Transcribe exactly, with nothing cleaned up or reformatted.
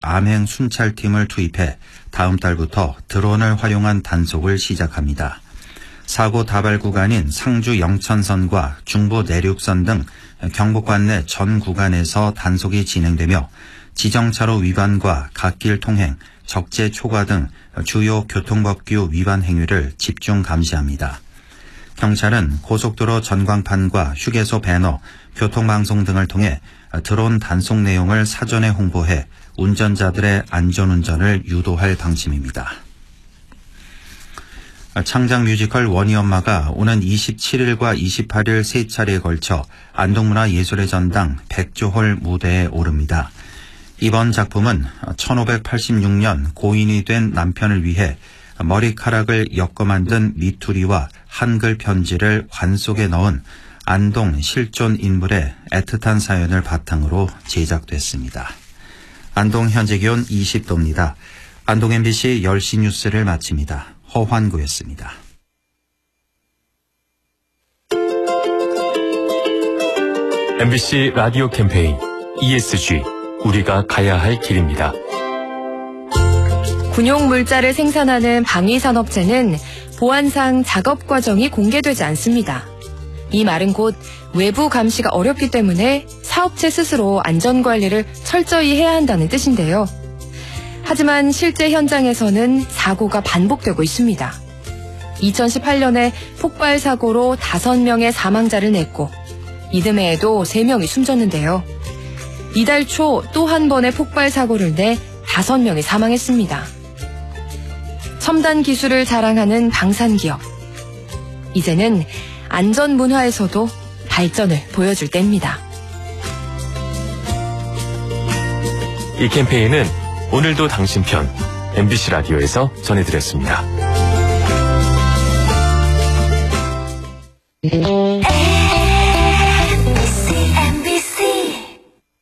암행 순찰팀을 투입해 다음 달부터 드론을 활용한 단속을 시작합니다. 사고 다발 구간인 상주 영천선과 중부 내륙선 등 경북관 내 전 구간에서 단속이 진행되며 지정차로 위반과 갓길 통행, 적재 초과 등 주요 교통법규 위반 행위를 집중 감시합니다. 경찰은 고속도로 전광판과 휴게소 배너, 교통방송 등을 통해 드론 단속 내용을 사전에 홍보해 운전자들의 안전운전을 유도할 방침입니다. 창작 뮤지컬 원희 엄마가 오는 이십칠일과 이십팔일 세 차례에 걸쳐 안동문화예술의 전당 백조홀 무대에 오릅니다. 이번 작품은 천오백팔십육년 고인이 된 남편을 위해 머리카락을 엮어 만든 미투리와 한글 편지를 환 속에 넣은 안동 실존 인물의 애틋한 사연을 바탕으로 제작됐습니다. 안동 현재 기온 이십 도입니다. 안동 엠비씨 열 시 뉴스를 마칩니다. 허환구였습니다. 엠비씨 라디오 캠페인 이에스지 우리가 가야 할 길입니다. 군용 물자를 생산하는 방위산업체는 보안상 작업 과정이 공개되지 않습니다. 이 말은 곧 외부 감시가 어렵기 때문에 사업체 스스로 안전관리를 철저히 해야 한다는 뜻인데요. 하지만 실제 현장에서는 사고가 반복되고 있습니다. 이천십팔년에 폭발 사고로 다섯 명의 사망자를 냈고 이듬해에도 세 명이 숨졌는데요. 이달 초 또 한 번의 폭발 사고를 내 다섯 명이 사망했습니다. 첨단 기술을 자랑하는 방산기업. 이제는 안전 문화에서도 발전을 보여줄 때입니다. 이 캠페인은 오늘도 당신 편 엠비씨 라디오에서 전해드렸습니다.